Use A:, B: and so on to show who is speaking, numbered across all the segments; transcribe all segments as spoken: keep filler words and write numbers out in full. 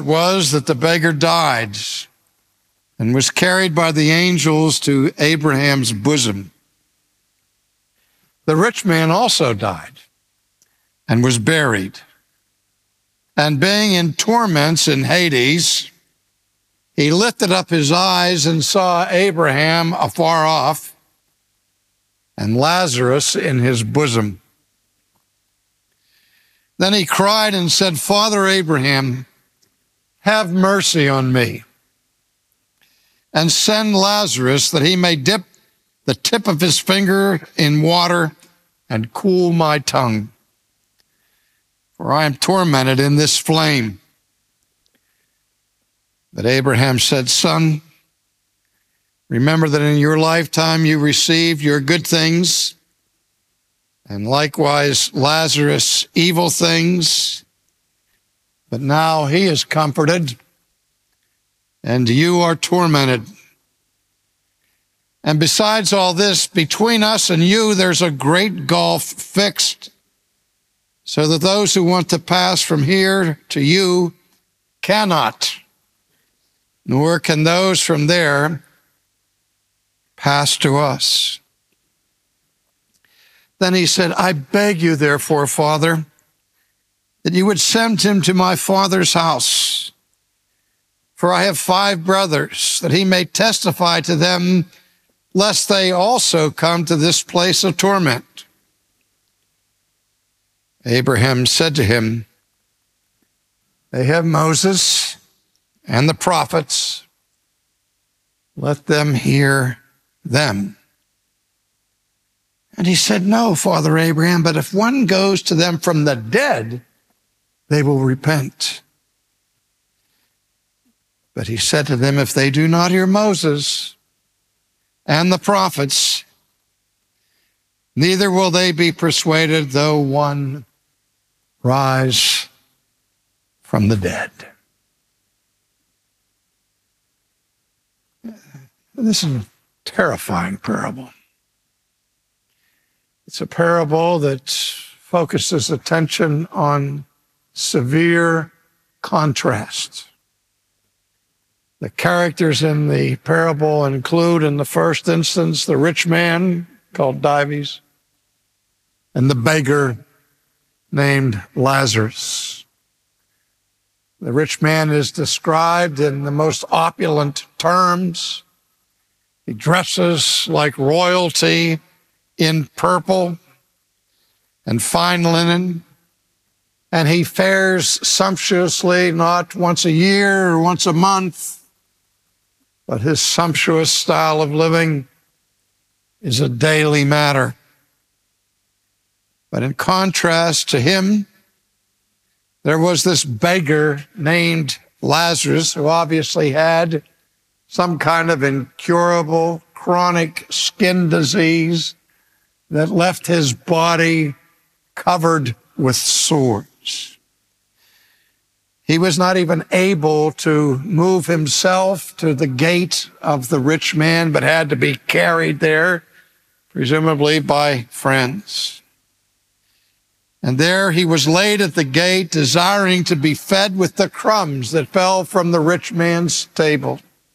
A: It was that the beggar died and was carried by the angels to Abraham's bosom. The rich man also died and was buried. And being in torments in Hades, he lifted up his eyes and saw Abraham afar off and Lazarus in his bosom. Then he cried and said, Father Abraham, have mercy on me, and send Lazarus that he may dip the tip of his finger in water and cool my tongue, for I am tormented in this flame. But Abraham said, Son, remember that in your lifetime you received your good things, and likewise Lazarus evil things. But now he is comforted, and you are tormented. And besides all this, between us and you there's a great gulf fixed, so that those who want to pass from here to you cannot, nor can those from there pass to us. Then he said, I beg you, therefore, Father, that you would send him to my father's house. For I have five brothers, that he may testify to them, lest they also come to this place of torment. Abraham said to him, They have Moses and the prophets. Let them hear them. And he said, No, Father Abraham, but if one goes to them from the dead, they will repent. But he said to them, If they do not hear Moses and the prophets, neither will they be persuaded, though one rise from the dead. This is a terrifying parable. It's a parable that focuses attention on severe contrast. The characters in the parable include, in the first instance, the rich man called Dives and the beggar named Lazarus. The rich man is described in the most opulent terms. He dresses like royalty in purple and fine linen, and he fares sumptuously not once a year or once a month, but his sumptuous style of living is a daily matter. But in contrast to him, there was this beggar named Lazarus, who obviously had some kind of incurable chronic skin disease that left his body covered with sores. He was not even able to move himself to the gate of the rich man, but had to be carried there, presumably by friends. And there he was laid at the gate, desiring to be fed with the crumbs that fell from the rich man's table.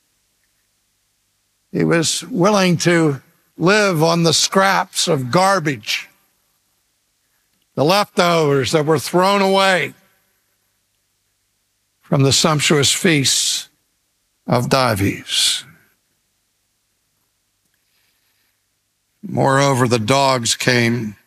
A: He was willing to live on the scraps of garbage, the leftovers that were thrown away from the sumptuous feasts of Dives. Moreover, the dogs came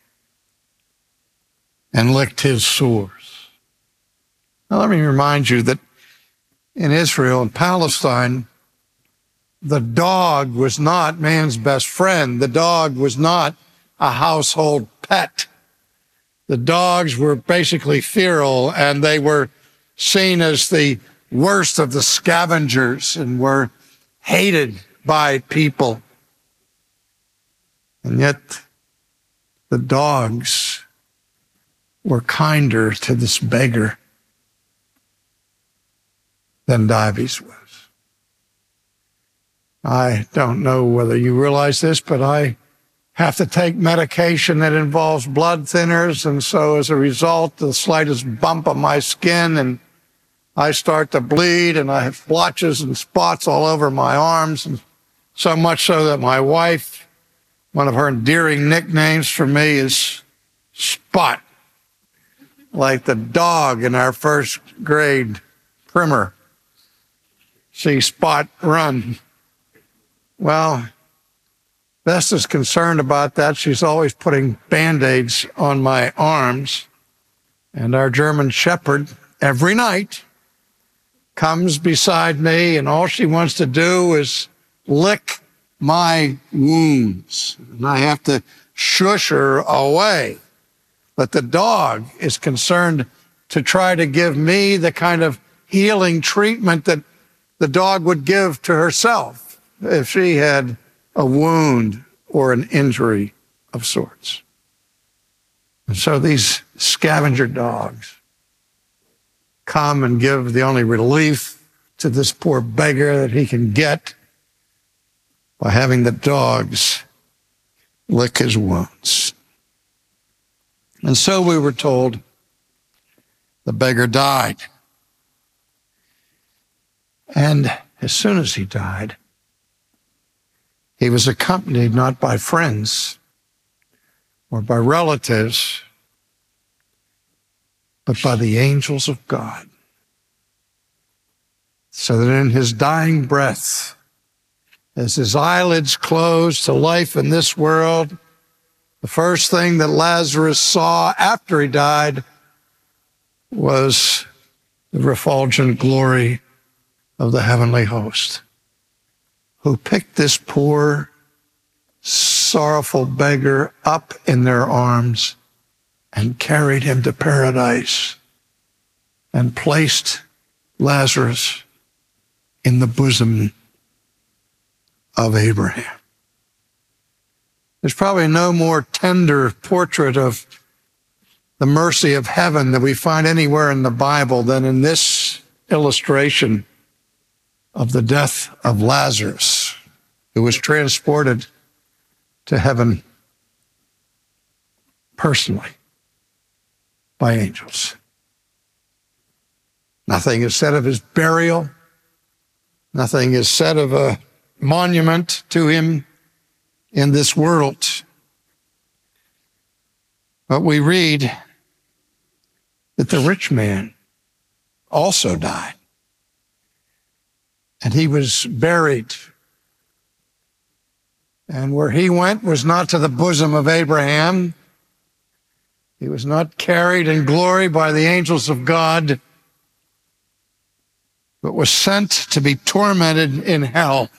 A: and licked his sores. Now, let me remind you that in Israel and Palestine, the dog was not man's best friend. The dog was not a household pet. The dogs were basically feral, and they were seen as the worst of the scavengers and were hated by people. And yet the dogs were kinder to this beggar than Dives was. I don't know whether you realize this, but I have to take medication that involves blood thinners, and so as a result, the slightest bump on my skin and I start to bleed, and I have blotches and spots all over my arms, and so much so that my wife, one of her endearing nicknames for me is Spot, like the dog in our first grade primer. See Spot run. Well, Bess is concerned about that. She's always putting Band-Aids on my arms. And our German Shepherd, every night, comes beside me, and all she wants to do is lick my wounds. And I have to shush her away. But the dog is concerned to try to give me the kind of healing treatment that the dog would give to herself if she had a wound or an injury of sorts. And so these scavenger dogs come and give the only relief to this poor beggar that he can get by having the dogs lick his wounds. And so we were told the beggar died. And as soon as he died, he was accompanied not by friends or by relatives, but by the angels of God. So that in his dying breath, as his eyelids closed to life in this world, the first thing that Lazarus saw after he died was the refulgent glory of the heavenly host, who picked this poor, sorrowful beggar up in their arms and carried him to paradise and placed Lazarus in the bosom of Abraham. There's probably no more tender portrait of the mercy of heaven that we find anywhere in the Bible than in this illustration of the death of Lazarus, who was transported to heaven personally by angels. Nothing is said of his burial. Nothing is said of a monument to him in this world. But we read that the rich man also died, and he was buried. And where he went was not to the bosom of Abraham. He was not carried in glory by the angels of God, but was sent to be tormented in hell.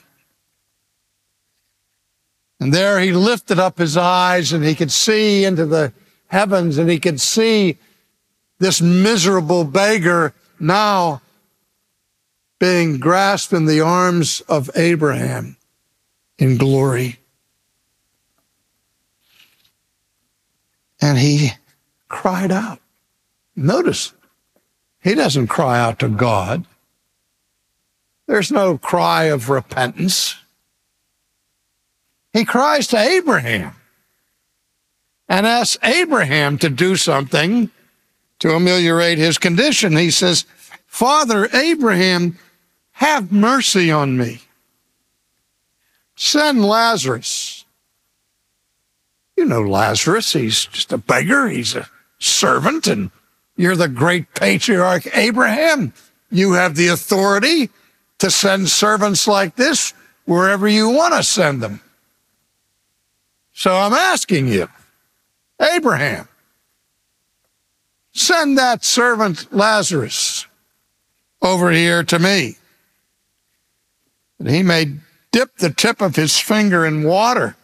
A: And there he lifted up his eyes, and he could see into the heavens, and he could see this miserable beggar now being grasped in the arms of Abraham in glory. And he cried out. Notice, he doesn't cry out to God. There's no cry of repentance. He cries to Abraham and asks Abraham to do something to ameliorate his condition. He says, "Father Abraham, have mercy on me. Send Lazarus." You know Lazarus, he's just a beggar, he's a servant, and you're the great patriarch Abraham. You have the authority to send servants like this wherever you want to send them. So I'm asking you, Abraham, send that servant Lazarus over here to me, that he may dip the tip of his finger in water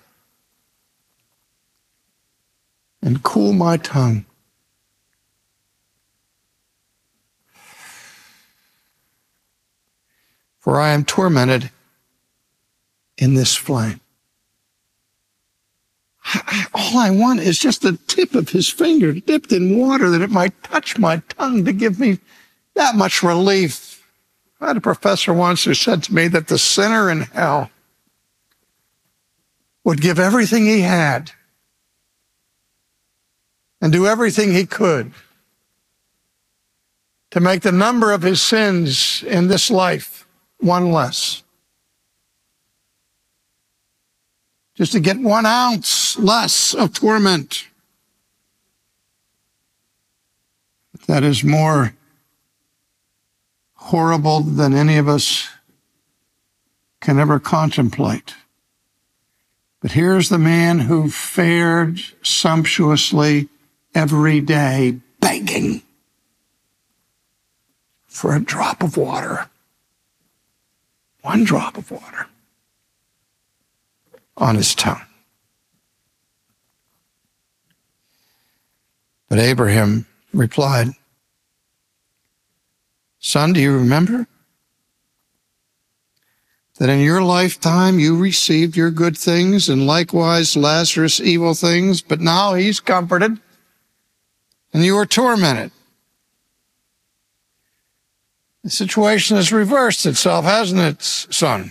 A: and cool my tongue. For I am tormented in this flame. All I want is just the tip of his finger dipped in water, that it might touch my tongue to give me that much relief. I had a professor once who said to me that the sinner in hell would give everything he had and do everything he could to make the number of his sins in this life one less. Just to get one ounce less of torment. That is more horrible than any of us can ever contemplate. But here's the man who fared sumptuously every day, begging for a drop of water. One drop of water on his tongue. But Abraham replied, "Son, do you remember that in your lifetime you received your good things, and likewise Lazarus evil things, but now he's comforted, and you are tormented?" The situation has reversed itself, hasn't it, son?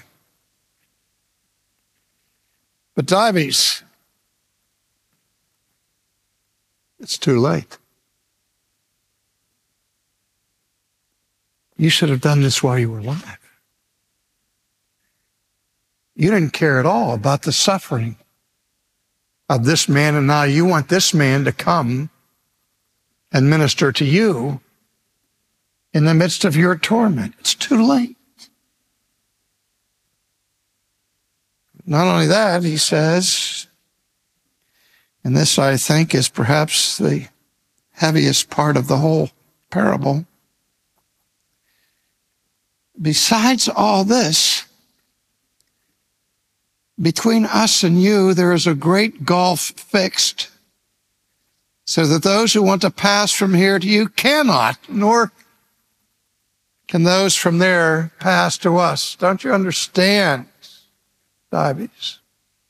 A: But Dives, it's too late. You should have done this while you were alive. You didn't care at all about the suffering of this man, and now you want this man to come and minister to you in the midst of your torment. It's too late. Not only that, he says, and this I think is perhaps the heaviest part of the whole parable, besides all this, between us and you, there is a great gulf fixed, so that those who want to pass from here to you cannot, nor can those from there pass to us. Don't you understand, Dives,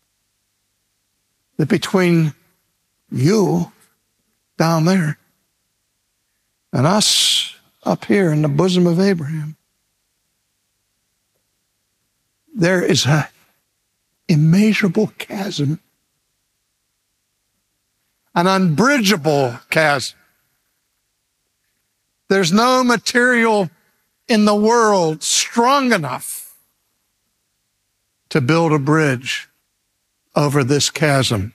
A: that between you down there and us up here in the bosom of Abraham, there is a immeasurable chasm, an unbridgeable chasm. There's no material in the world strong enough to build a bridge over this chasm.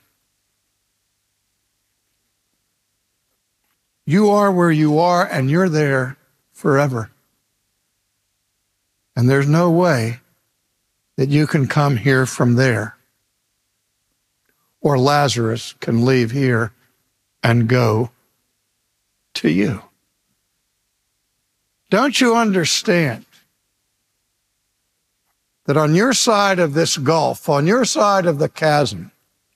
A: You are where you are, and you're there forever. And there's no way that you can come here from there, or Lazarus can leave here and go to you. Don't you understand that on your side of this gulf, on your side of the chasm,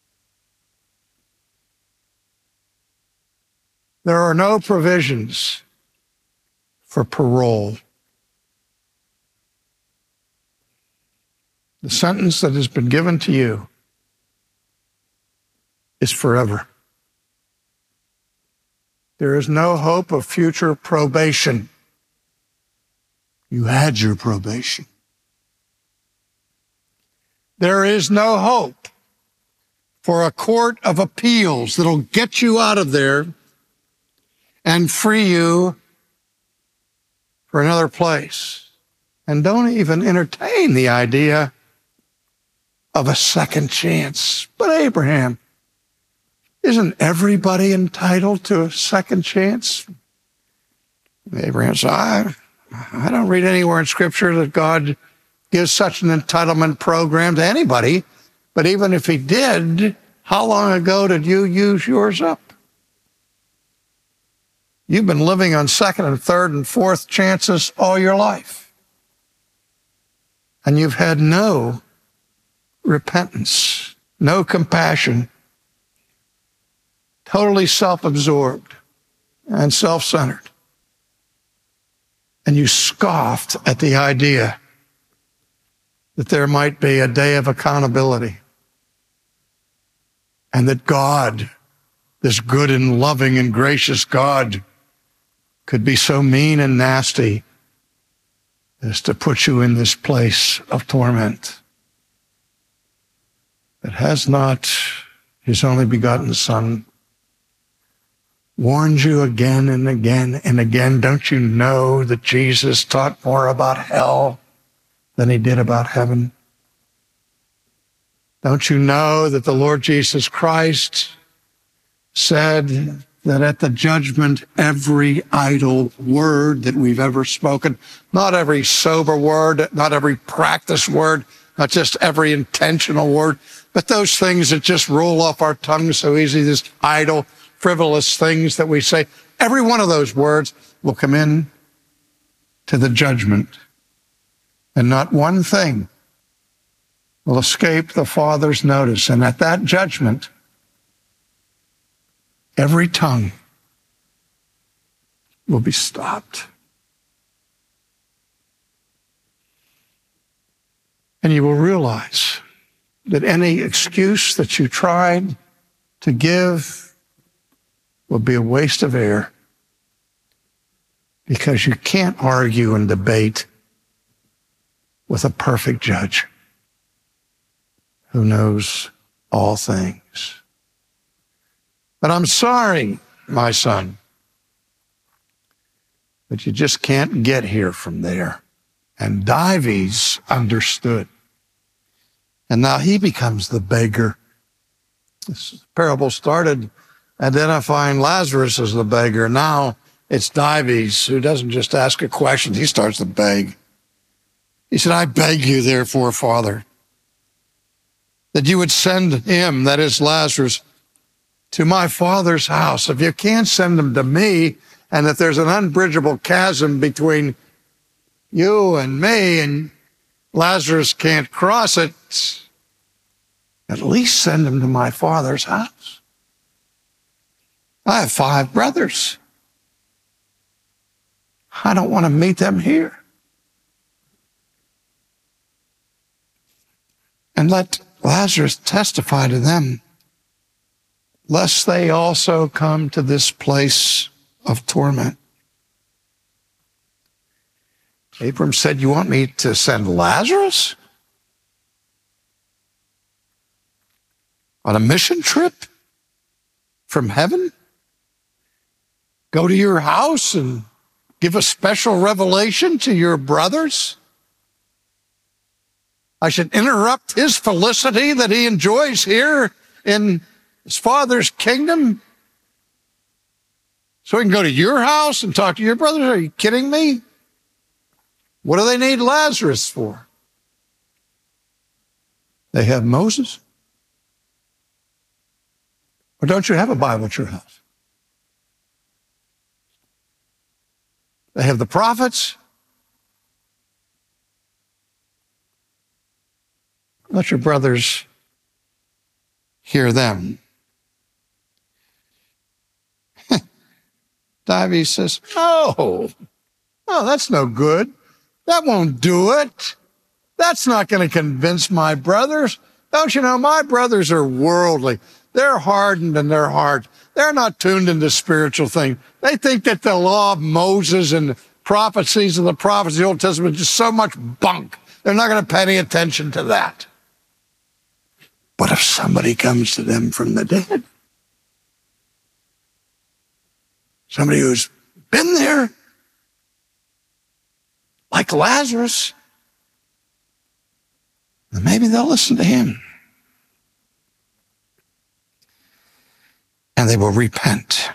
A: there are no provisions for parole? The sentence that has been given to you is forever. There is no hope of future probation. You had your probation. There is no hope for a court of appeals that'll get you out of there and free you for another place. And don't even entertain the idea of a second chance. But Abraham, isn't everybody entitled to a second chance? Abraham said, I, I don't read anywhere in Scripture that God gives such an entitlement program to anybody. But even if he did, how long ago did you use yours up? You've been living on second and third and fourth chances all your life. And you've had no repentance, no compassion, totally self-absorbed and self-centered. And you scoffed at the idea that there might be a day of accountability, and that God, this good and loving and gracious God, could be so mean and nasty as to put you in this place of torment that has not his only begotten Son warned you again and again and again. Don't you know that Jesus taught more about hell than he did about heaven? Don't you know that the Lord Jesus Christ said that at the judgment, every idle word that we've ever spoken, not every sober word, not every practice word, not just every intentional word, but those things that just roll off our tongues so easy, these idle, frivolous things that we say, every one of those words will come in to the judgment. And not one thing will escape the Father's notice. And at that judgment, every tongue will be stopped. And you will realize that any excuse that you tried to give will be a waste of air, because you can't argue and debate with a perfect judge who knows all things. But I'm sorry, my son, but you just can't get here from there. And Dives understood. And now he becomes the beggar. This parable started identifying Lazarus as the beggar. Now it's Dives who doesn't just ask a question, he starts to beg. He said, I beg you, therefore, Father, that you would send him, that is Lazarus, to my father's house. If you can't send him to me, and if there's an unbridgeable chasm between you and me, and Lazarus can't cross it, at least send him to my father's house. I have five brothers. I don't want to meet them here. And let Lazarus testify to them, lest they also come to this place of torment. Abram said, you want me to send Lazarus on a mission trip from heaven? Go to your house and give a special revelation to your brothers? I should interrupt his felicity that he enjoys here in his Father's kingdom so he can go to your house and talk to your brothers? Are you kidding me? What do they need Lazarus for? They have Moses. Or don't you have a Bible at your house? They have the prophets. Let your brothers hear them. Dives says, oh, oh, that's no good. That won't do it. That's not going to convince my brothers. Don't you know, my brothers are worldly. They're hardened in their heart. They're not tuned into spiritual things. They think that the law of Moses and prophecies of the prophets of the Old Testament is just so much bunk. They're not going to pay any attention to that. But if somebody comes to them from the dead, somebody who's been there, like Lazarus, then maybe they'll listen to him. And they will repent.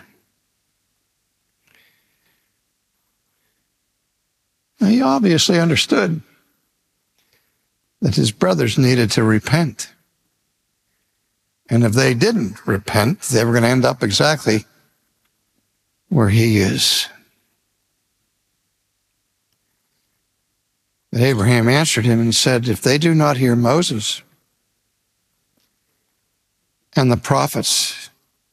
A: Now, he obviously understood that his brothers needed to repent. And if they didn't repent, they were going to end up exactly where he is. But Abraham answered him and said, if they do not hear Moses and the prophets,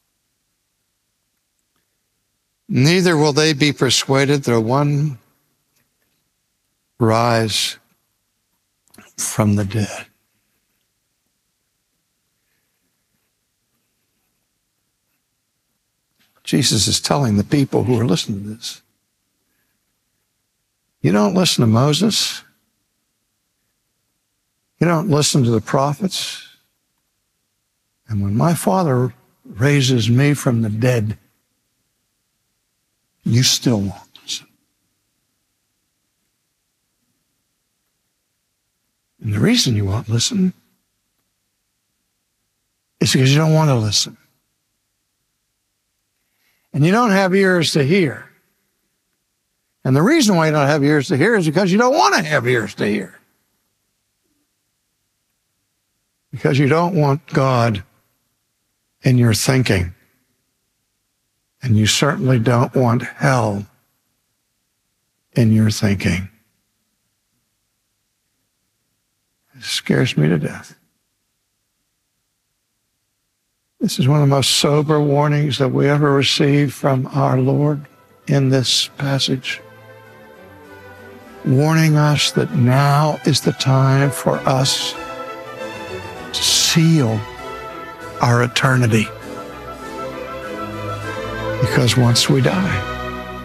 A: neither will they be persuaded though one rise from the dead. Jesus is telling the people who are listening to this, you don't listen to Moses. You don't listen to the prophets. And when my Father raises me from the dead, you still won't listen. And the reason you won't listen is because you don't want to listen. And you don't have ears to hear. And the reason why you don't have ears to hear is because you don't want to have ears to hear. Because you don't want God in your thinking. And you certainly don't want hell in your thinking. It scares me to death. This is one of the most sober warnings that we ever received from our Lord in this passage, warning us that now is the time for us to seal our eternity. Because once we die,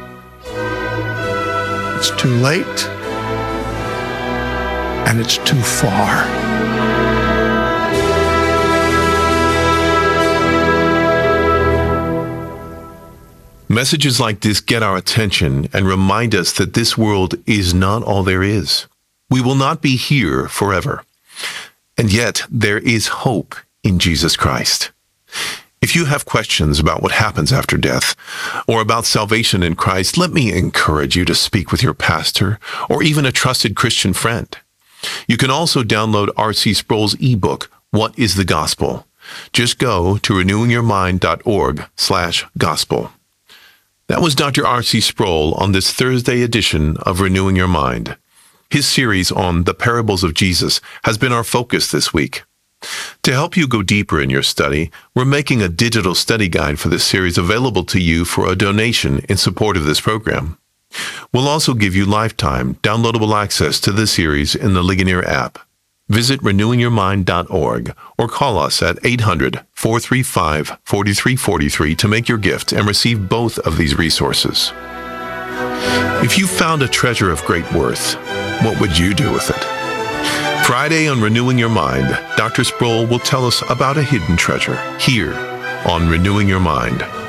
A: it's too late and it's too far.
B: Messages like this get our attention and remind us that this world is not all there is. We will not be here forever. And yet, there is hope in Jesus Christ. If you have questions about what happens after death or about salvation in Christ, let me encourage you to speak with your pastor or even a trusted Christian friend. You can also download R C Sproul's ebook, What is the Gospel? Just go to renewing your mind dot org slash gospel. That was Doctor R C Sproul on this Thursday edition of Renewing Your Mind. His series on the parables of Jesus has been our focus this week. To help you go deeper in your study, we're making a digital study guide for this series available to you for a donation in support of this program. We'll also give you lifetime downloadable access to the series in the Ligonier app. Visit renewing your mind dot org or call us at eight hundred, four three five, four three four three to make your gift and receive both of these resources. If you found a treasure of great worth, what would you do with it? Friday on Renewing Your Mind, Doctor Sproul will tell us about a hidden treasure here on Renewing Your Mind.